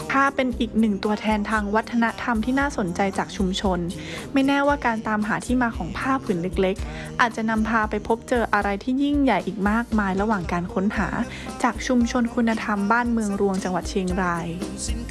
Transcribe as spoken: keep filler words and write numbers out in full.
ผ้าเป็นอีกหนึ่งตัวแทนทางวัฒนธรรมที่น่าสนใจจากชุมชนไม่แน่ว่าการตามหาที่มาของผ้าผืนเล็กๆอาจจะนำพาไปพบเจออะไรที่ยิ่งใหญ่อีกมากมายระหว่างการค้นหาจากชุมชนคุณธรรมบ้านเมืองรวงจังหวัดเชียงราย